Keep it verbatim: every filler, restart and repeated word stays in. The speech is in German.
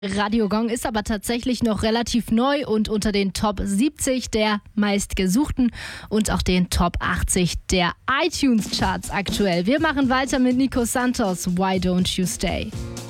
Radio Gong ist aber tatsächlich noch relativ neu und unter den Top siebzig der meistgesuchten und auch den Top achtzig der iTunes-Charts aktuell. Wir machen weiter mit Nico Santos, Why Don't You Stay?